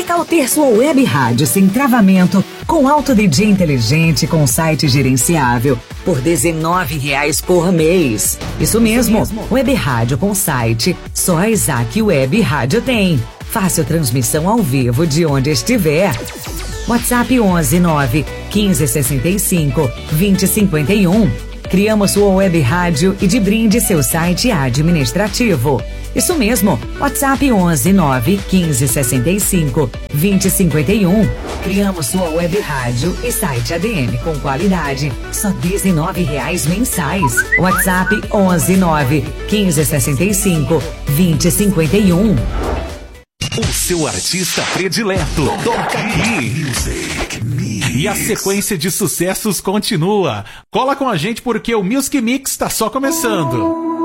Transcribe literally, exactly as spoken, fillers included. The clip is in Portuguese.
tal ter sua web rádio sem travamento, com alto D J inteligente, com site gerenciável, por dezenove reais por mês? Isso mesmo, Isso mesmo. Web rádio com site, só a Isaac Web Rádio tem. Fácil transmissão ao vivo de onde estiver. WhatsApp onze nove quinze sessenta e cinco vinte cinquenta e um. Criamos sua web rádio e de brinde seu site administrativo. Isso mesmo, WhatsApp onze nove quinze sessenta e cinco vinte cinquenta e um. Criamos sua web rádio e site A D M com qualidade, só dezenove reais mensais. WhatsApp onze nove quinze sessenta e cinco vinte cinquenta e um. O seu artista predileto toca aqui. E a sequência de sucessos continua. Cola com a gente porque o Music Mix está só começando.